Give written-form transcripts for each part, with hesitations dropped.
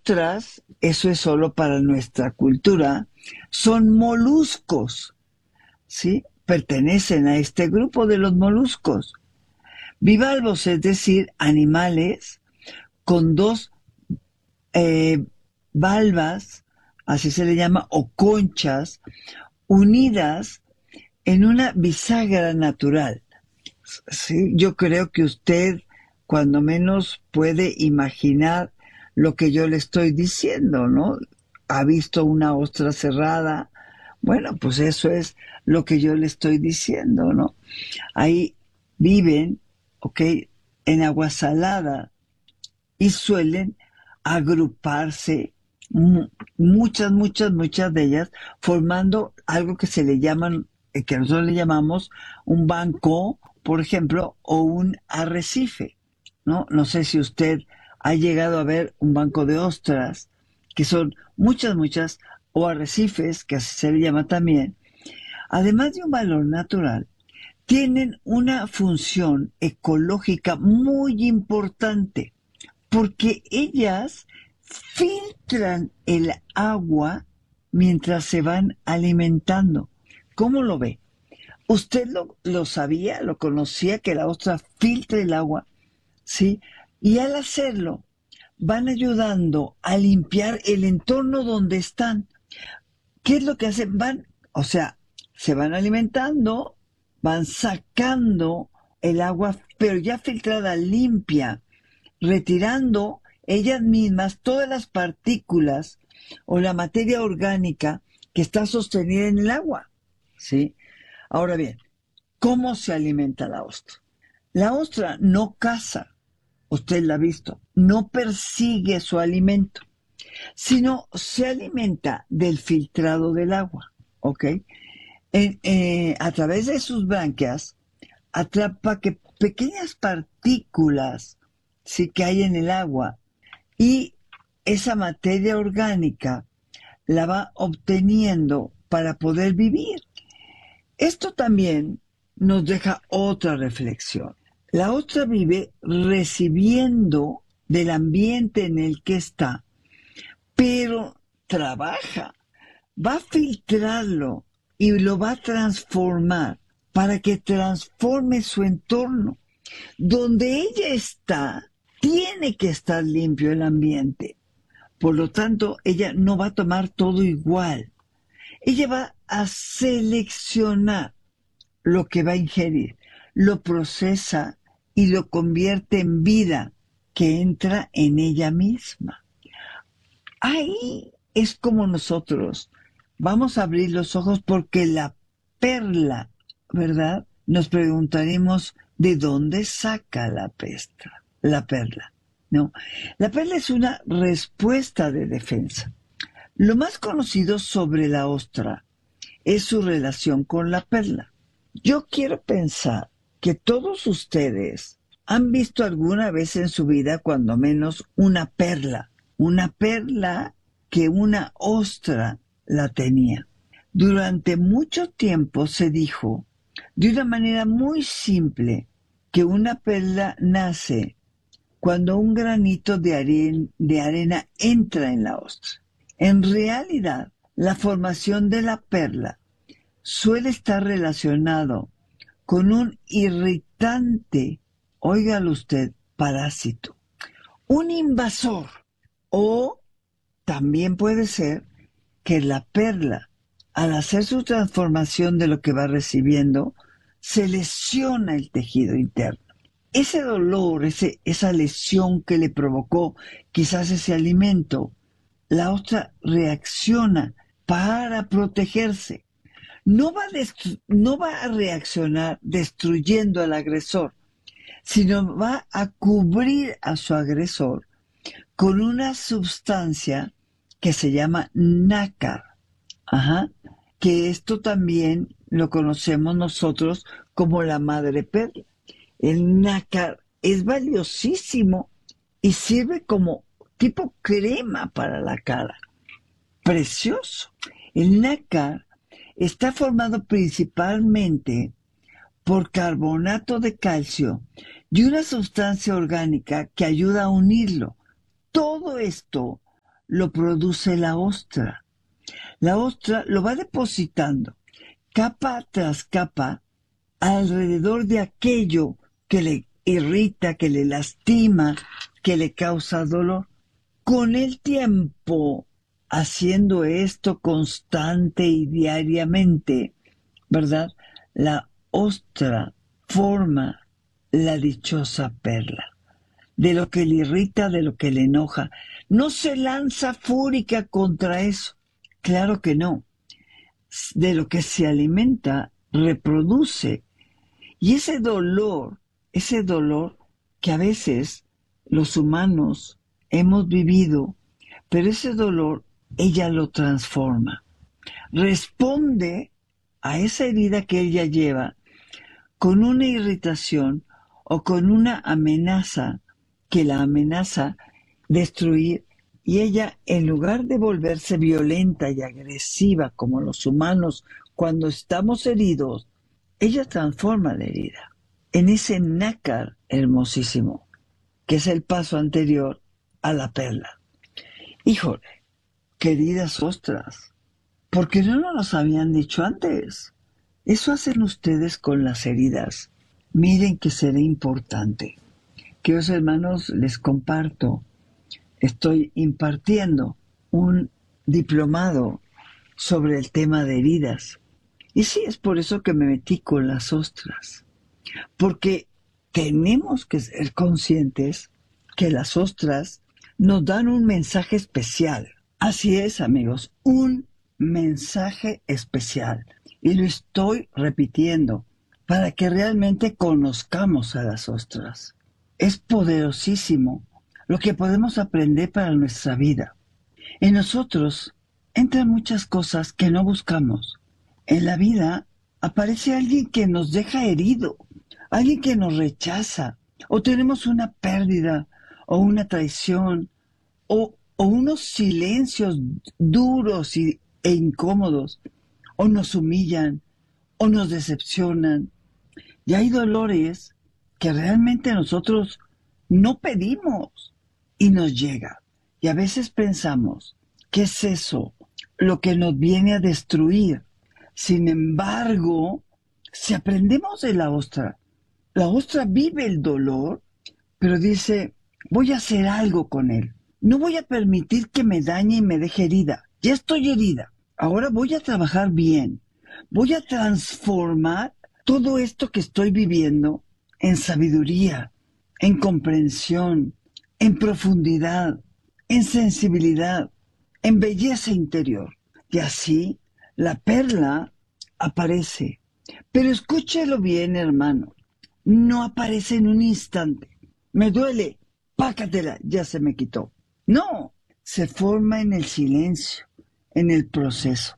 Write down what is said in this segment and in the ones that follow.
ostras, eso es solo para nuestra cultura, son moluscos, ¿sí? Pertenecen a este grupo de los moluscos. Bivalvos, es decir, animales con dos eh, valvas, así se le llama, o conchas, unidas en una bisagra natural. Sí, yo creo que usted, cuando menos, puede imaginar lo que yo le estoy diciendo, ¿no? Ha visto una ostra cerrada. Bueno, pues eso es lo que yo le estoy diciendo, ¿no? Ahí viven, ¿ok? En agua salada y suelen agruparse muchas de ellas, formando algo que se le llaman, que nosotros le llamamos un banco, por ejemplo, o un arrecife, ¿no? No sé si usted ha llegado a ver un banco de ostras, que son muchas, o arrecifes, que así se le llama también. Además de un valor natural, tienen una función ecológica muy importante, porque ellas filtran el agua mientras se van alimentando. ¿Cómo lo ve? ¿Usted lo sabía, lo conocía, que la ostra filtra el agua? ¿Sí? Y al hacerlo, van ayudando a limpiar el entorno donde están. ¿Qué es lo que hacen? O sea, se van alimentando, van sacando el agua, pero ya filtrada, limpia, retirando ellas mismas todas las partículas o la materia orgánica que está sostenida en el agua, ¿sí? Ahora bien, ¿cómo se alimenta la ostra? La ostra no caza, usted la ha visto, no persigue su alimento, sino se alimenta del filtrado del agua, ¿ok? A través de sus branquias atrapa pequeñas partículas, sí, que hay en el agua, y esa materia orgánica la va obteniendo para poder vivir. Esto también nos deja otra reflexión. La ostra vive recibiendo del ambiente en el que está, pero trabaja, va a filtrarlo y lo va a transformar para que transforme su entorno. Donde ella está, tiene que estar limpio el ambiente. Por lo tanto, ella no va a tomar todo igual. Ella va a seleccionar lo que va a ingerir, lo procesa y lo convierte en vida que entra en ella misma. Ahí es como nosotros vamos a abrir los ojos, porque la perla, ¿verdad? Nos preguntaremos de dónde saca la perla, ¿no? La perla es una respuesta de defensa. Lo más conocido sobre la ostra es su relación con la perla. Yo quiero pensar que todos ustedes han visto alguna vez en su vida, cuando menos, una perla que una ostra la tenía. Durante mucho tiempo se dijo, de una manera muy simple, que una perla nace cuando un granito de arena entra en la ostra. En realidad, la formación de la perla suele estar relacionado con un irritante, óigalo usted, parásito, un invasor, o también puede ser que la perla, al hacer su transformación de lo que va recibiendo, se lesiona el tejido interno. Ese dolor, esa lesión que le provocó quizás ese alimento, la ostra reacciona para protegerse. No va a reaccionar destruyendo al agresor, sino va a cubrir a su agresor con una sustancia que se llama nácar. Ajá. Que esto también lo conocemos nosotros como la madre perla. El nácar es valiosísimo y sirve como tipo crema para la cara. Precioso. El nácar está formado principalmente por carbonato de calcio y una sustancia orgánica que ayuda a unirlo. Todo esto lo produce la ostra. La ostra lo va depositando capa tras capa alrededor de aquello que le irrita, que le lastima, que le causa dolor. Con el tiempo, haciendo esto constante y diariamente, ¿verdad? La ostra forma la dichosa perla. De lo que le irrita, de lo que le enoja. No se lanza fúrica contra eso. Claro que no. De lo que se alimenta, reproduce. Y ese dolor que a veces los humanos hemos vivido, pero ese dolor ella lo transforma. Responde a esa herida que ella lleva con una irritación o con una amenaza que la amenaza destruir, y ella, en lugar de volverse violenta y agresiva como los humanos cuando estamos heridos, ella transforma la herida en ese nácar hermosísimo, que es el paso anterior a la perla. Híjole, queridas ostras, ¿por qué no nos los habían dicho antes? Eso hacen ustedes con las heridas. Miren que será importante. Queridos hermanos, les comparto, estoy impartiendo un diplomado sobre el tema de heridas. Y sí, es por eso que me metí con las ostras. Porque tenemos que ser conscientes que las ostras nos dan un mensaje especial. Así es, amigos, un mensaje especial. Y lo estoy repitiendo para que realmente conozcamos a las ostras. Es poderosísimo lo que podemos aprender para nuestra vida. En nosotros entran muchas cosas que no buscamos. En la vida aparece alguien que nos deja herido, alguien que nos rechaza, o tenemos una pérdida, o una traición, o unos silencios duros e incómodos, o nos humillan, o nos decepcionan. Y hay dolores que realmente nosotros no pedimos y nos llega. Y a veces pensamos, ¿qué es eso? Lo que nos viene a destruir. Sin embargo, si aprendemos de la ostra vive el dolor, pero dice, voy a hacer algo con él. No voy a permitir que me dañe y me deje herida. Ya estoy herida. Ahora voy a trabajar bien. Voy a transformar todo esto que estoy viviendo en sabiduría, en comprensión, en profundidad, en sensibilidad, en belleza interior. Y así la perla aparece. Pero escúchelo bien, hermano. No aparece en un instante. Me duele, pácatela, ya se me quitó. No, se forma en el silencio, en el proceso.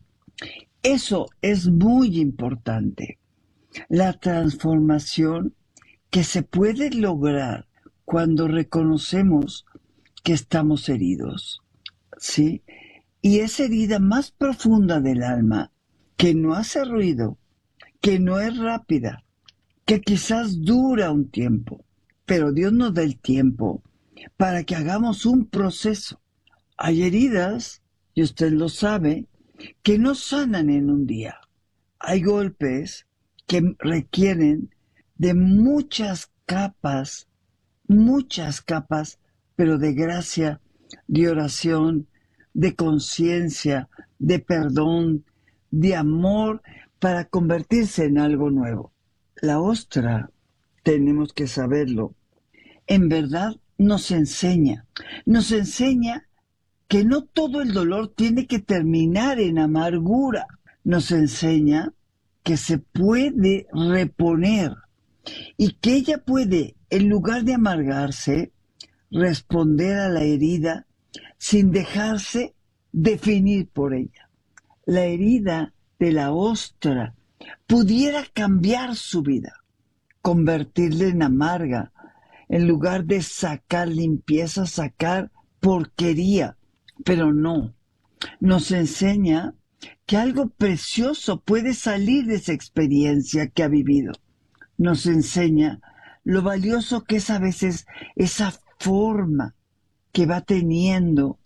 Eso es muy importante. La transformación que se puede lograr cuando reconocemos que estamos heridos, ¿sí? Y esa herida más profunda del alma, que no hace ruido, que no es rápida, que quizás dura un tiempo, pero Dios nos da el tiempo para que hagamos un proceso. Hay heridas, y usted lo sabe, que no sanan en un día. Hay golpes que requieren de muchas capas, pero de gracia, de oración, de conciencia, de perdón, de amor, para convertirse en algo nuevo. La ostra, tenemos que saberlo, en verdad nos enseña que no todo el dolor tiene que terminar en amargura. Nos enseña que se puede reponer y que ella puede, en lugar de amargarse, responder a la herida sin dejarse definir por ella. La herida de la ostra pudiera cambiar su vida, convertirla en amarga, en lugar de sacar limpieza, sacar porquería. Pero no, nos enseña que algo precioso puede salir de esa experiencia que ha vivido. Nos enseña lo valioso que es a veces esa forma que va teniendo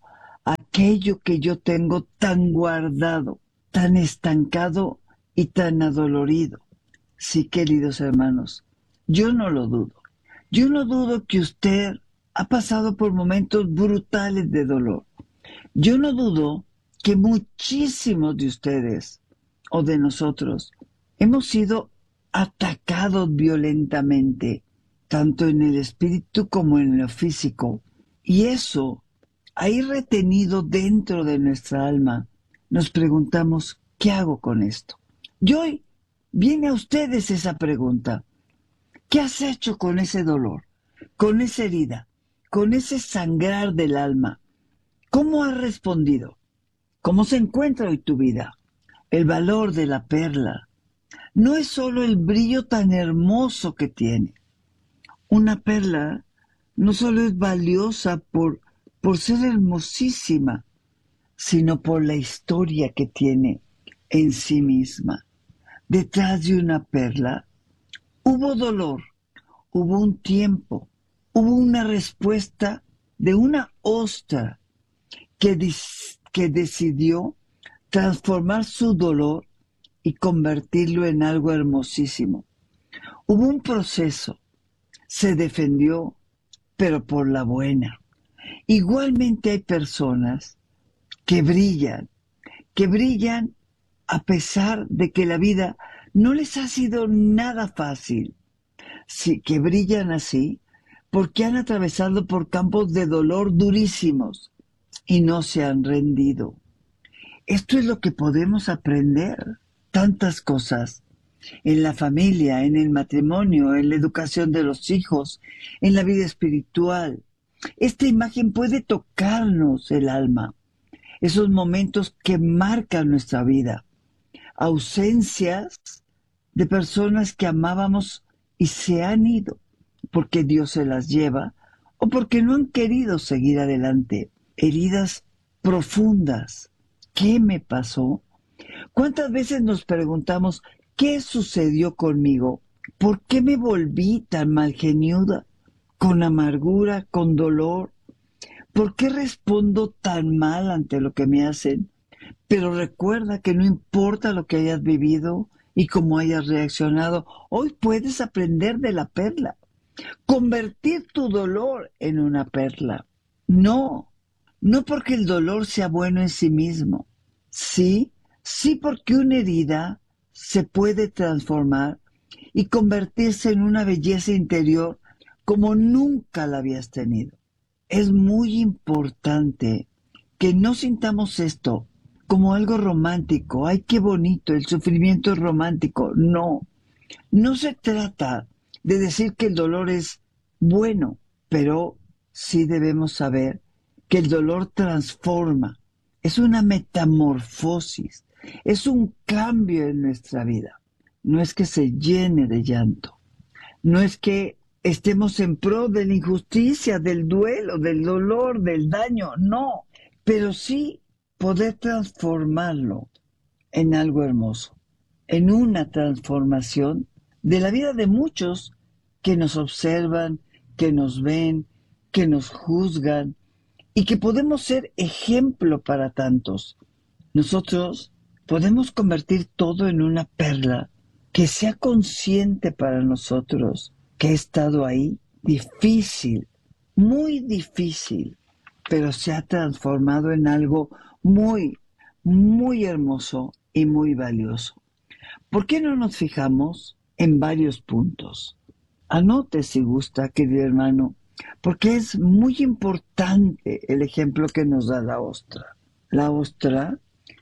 aquello que yo tengo tan guardado, tan estancado y tan adolorido. Sí, queridos hermanos, yo no lo dudo. Yo no dudo que usted ha pasado por momentos brutales de dolor. Yo no dudo que muchísimos de ustedes o de nosotros hemos sido atacados violentamente, tanto en el espíritu como en lo físico. Y eso, ahí retenido dentro de nuestra alma, nos preguntamos, ¿qué hago con esto? Y hoy viene a ustedes esa pregunta. ¿Qué has hecho con ese dolor, con esa herida, con ese sangrar del alma? ¿Cómo has respondido? ¿Cómo se encuentra hoy tu vida? El valor de la perla no es solo el brillo tan hermoso que tiene. Una perla no solo es valiosa por ser hermosísima, sino por la historia que tiene en sí misma. Detrás de una perla hubo dolor, hubo un tiempo, hubo una respuesta de una ostra que decidió transformar su dolor y convertirlo en algo hermosísimo. Hubo un proceso, se defendió, pero por la buena. Igualmente hay personas que brillan a pesar de que la vida no les ha sido nada fácil. Sí, que brillan así porque han atravesado por campos de dolor durísimos y no se han rendido. Esto es lo que podemos aprender. Tantas cosas en la familia, en el matrimonio, en la educación de los hijos, en la vida espiritual. Esta imagen puede tocarnos el alma, esos momentos que marcan nuestra vida, ausencias de personas que amábamos y se han ido porque Dios se las lleva o porque no han querido seguir adelante. Heridas profundas. ¿Qué me pasó? ¿Cuántas veces nos preguntamos qué sucedió conmigo? ¿Por qué me volví tan malgeniuda? Con amargura, con dolor. ¿Por qué respondo tan mal ante lo que me hacen? Pero recuerda que no importa lo que hayas vivido y cómo hayas reaccionado, hoy puedes aprender de la perla, convertir tu dolor en una perla. No, no porque el dolor sea bueno en sí mismo. Sí, sí porque una herida se puede transformar y convertirse en una belleza interior como nunca la habías tenido. Es muy importante que no sintamos esto como algo romántico. Ay, qué bonito, el sufrimiento es romántico. No, no se trata de decir que el dolor es bueno, pero sí debemos saber que el dolor transforma. Es una metamorfosis, es un cambio en nuestra vida. No es que se llene de llanto, no es que estemos en pro de la injusticia, del duelo, del dolor, del daño, no, pero sí poder transformarlo en algo hermoso, en una transformación de la vida de muchos que nos observan, que nos ven, que nos juzgan y que podemos ser ejemplo para tantos. Nosotros podemos convertir todo en una perla que sea consciente para nosotros que he estado ahí, difícil, muy difícil, pero se ha transformado en algo muy, muy hermoso y muy valioso. ¿Por qué no nos fijamos en varios puntos? Anote si gusta, querido hermano, porque es muy importante el ejemplo que nos da la ostra. La ostra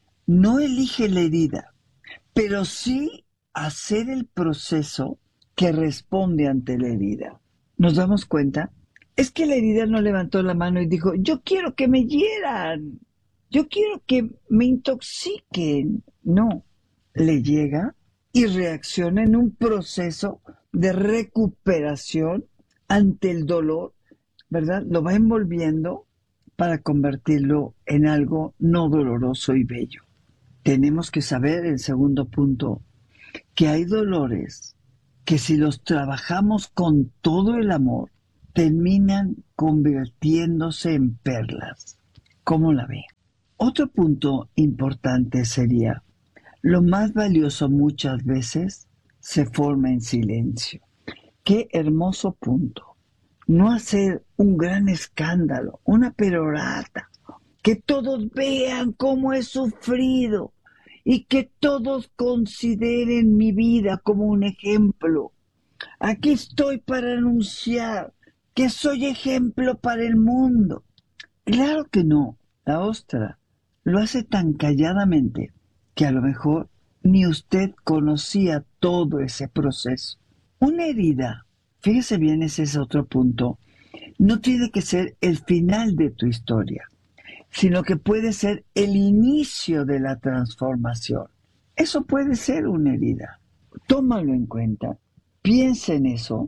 no elige la herida, pero sí hacer el proceso que responde ante la herida. ¿Nos damos cuenta? Es que la herida no levantó la mano y dijo, yo quiero que me hieran, yo quiero que me intoxiquen. No, le llega y reacciona en un proceso de recuperación ante el dolor, ¿verdad? Lo va envolviendo para convertirlo en algo no doloroso y bello. Tenemos que saber, el segundo punto, que hay dolores que si los trabajamos con todo el amor, terminan convirtiéndose en perlas. ¿Cómo la ve? Otro punto importante sería, lo más valioso muchas veces se forma en silencio. Qué hermoso punto. No hacer un gran escándalo, una perorata, que todos vean cómo he sufrido y que todos consideren mi vida como un ejemplo. Aquí estoy para anunciar que soy ejemplo para el mundo. Claro que no. La ostra lo hace tan calladamente que a lo mejor ni usted conocía todo ese proceso. Una herida, fíjese bien, ese es otro punto, no tiene que ser el final de tu historia, sino que puede ser el inicio de la transformación. Eso puede ser una herida. Tómalo en cuenta. Piensa en eso.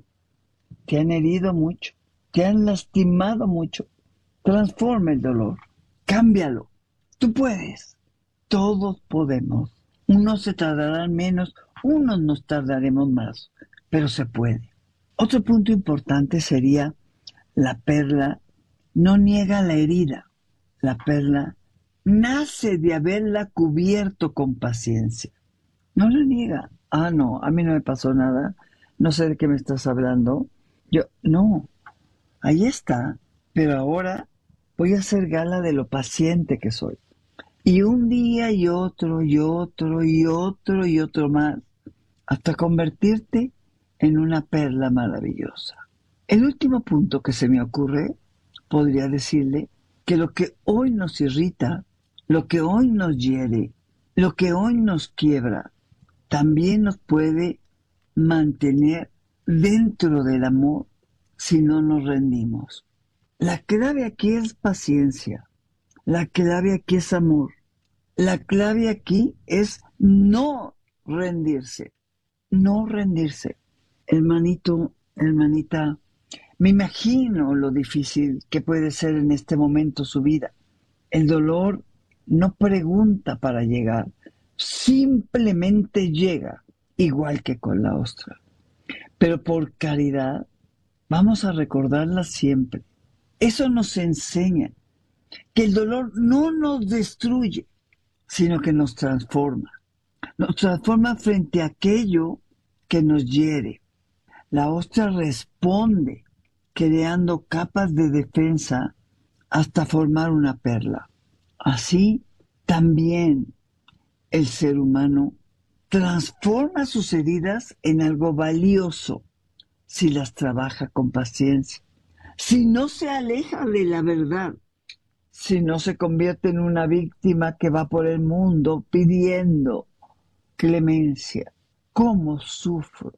Te han herido mucho, te han lastimado mucho. Transforma el dolor, cámbialo. Tú puedes, todos podemos. Unos se tardarán menos, unos nos tardaremos más, pero se puede. Otro punto importante sería la perla no niega la herida. La perla nace de haberla cubierto con paciencia. No la niega. Ah, no, a mí no me pasó nada. No sé de qué me estás hablando. No, ahí está. Pero ahora voy a hacer gala de lo paciente que soy. Y un día y otro y otro y otro y otro más, hasta convertirte en una perla maravillosa. El último punto que se me ocurre, podría decirle que lo que hoy nos irrita, lo que hoy nos hiere, lo que hoy nos quiebra, también nos puede mantener dentro del amor si no nos rendimos. La clave aquí es paciencia, la clave aquí es amor, la clave aquí es no rendirse, no rendirse. Hermanito, hermanita, me imagino lo difícil que puede ser en este momento su vida. El dolor no pregunta para llegar, simplemente llega, igual que con la ostra. Pero por caridad, vamos a recordarla siempre. Eso nos enseña que el dolor no nos destruye, sino que nos transforma. Nos transforma frente a aquello que nos hiere. La ostra responde creando capas de defensa hasta formar una perla. Así también el ser humano transforma sus heridas en algo valioso si las trabaja con paciencia, si no se aleja de la verdad, si no se convierte en una víctima que va por el mundo pidiendo clemencia. ¿Cómo sufro?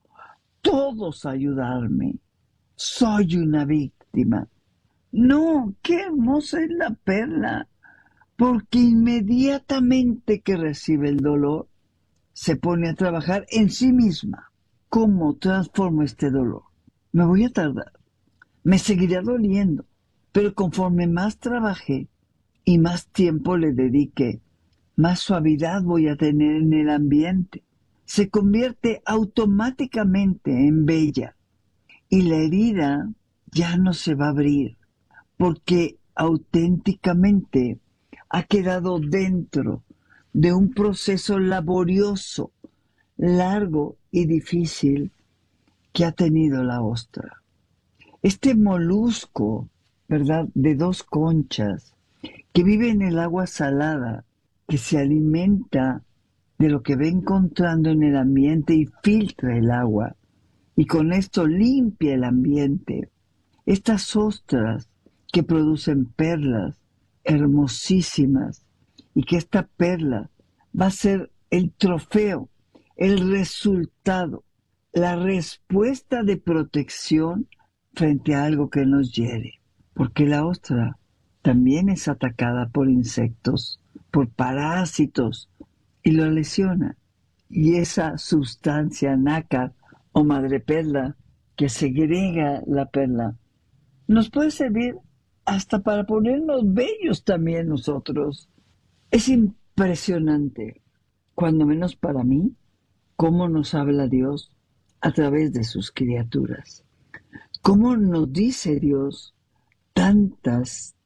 Todos ayudarme. Soy una víctima. No, qué hermosa es la perla, porque inmediatamente que recibe el dolor, se pone a trabajar en sí misma. ¿Cómo transformo este dolor? Me voy a tardar, me seguirá doliendo, pero conforme más trabaje y más tiempo le dedique, más suavidad voy a tener en el ambiente. Se convierte automáticamente en bella y la herida ya no se va a abrir porque auténticamente ha quedado dentro de un proceso laborioso, largo y difícil que ha tenido la ostra. Este molusco, ¿verdad?, de dos conchas, que vive en el agua salada, que se alimenta de lo que va encontrando en el ambiente y filtra el agua, y con esto limpia el ambiente. Estas ostras que producen perlas hermosísimas, y que esta perla va a ser el trofeo, el resultado, la respuesta de protección frente a algo que nos hiere. Porque la ostra también es atacada por insectos, por parásitos, y lo lesiona. Y esa sustancia nácar o madreperla que segrega la perla nos puede servir hasta para ponernos bellos también nosotros. Es impresionante, cuando menos para mí, cómo nos habla Dios a través de sus criaturas. Cómo nos dice Dios tantas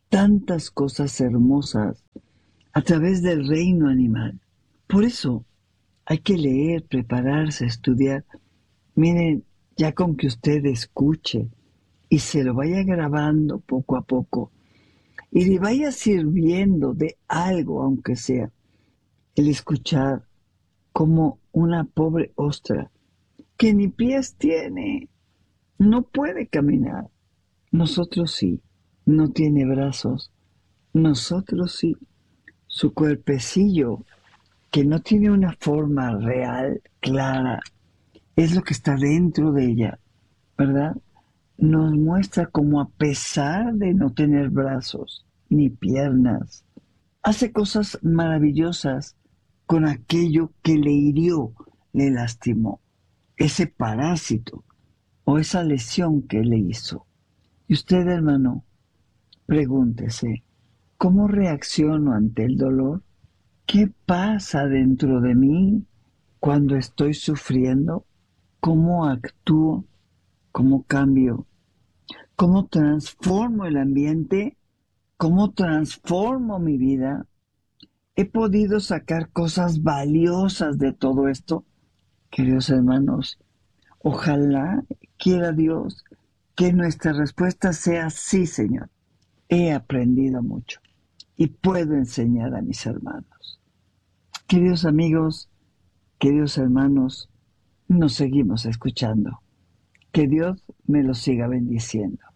tantas cosas hermosas a través del reino animal. Por eso hay que leer, prepararse, estudiar. Miren, ya con que usted escuche y se lo vaya grabando poco a poco y le vaya sirviendo de algo, aunque sea el escuchar como una pobre ostra que ni pies tiene, no puede caminar. Nosotros sí, no tiene brazos. Nosotros sí, su cuerpecillo, que no tiene una forma real, clara, es lo que está dentro de ella, ¿verdad? Nos muestra cómo a pesar de no tener brazos ni piernas, hace cosas maravillosas con aquello que le hirió, le lastimó, ese parásito o esa lesión que le hizo. Y usted, hermano, pregúntese, ¿cómo reacciono ante el dolor? ¿Qué pasa dentro de mí cuando estoy sufriendo? ¿Cómo actúo? ¿Cómo cambio? ¿Cómo transformo el ambiente? ¿Cómo transformo mi vida? ¿He podido sacar cosas valiosas de todo esto? Queridos hermanos, ojalá quiera Dios que nuestra respuesta sea sí, Señor. He aprendido mucho y puedo enseñar a mis hermanos. Queridos amigos, queridos hermanos, nos seguimos escuchando. Que Dios me los siga bendiciendo.